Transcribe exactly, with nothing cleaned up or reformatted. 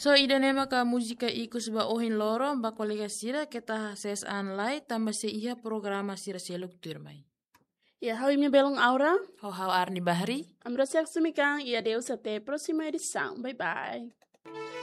So ida nema ka musika ikus ba ohin loro ba kolega sira kita ses anlai tambah se iha programa sira seluk turmai. Ya, hau minha belong aura. Ho hau Arni Bahri. Amra siak sumikang, ia Deus até a próxima edição. Bye bye.